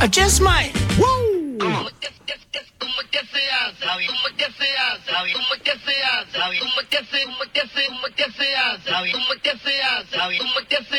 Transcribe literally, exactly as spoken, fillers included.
I just might. Woo! ¿Cómo que se hace? ¿Cómo que se hace? ¿Cómo que se hace? ¿Cómo que se hace? ¿Cómo que se hace? ¿Cómo que se hace? ¿Cómo que se hace?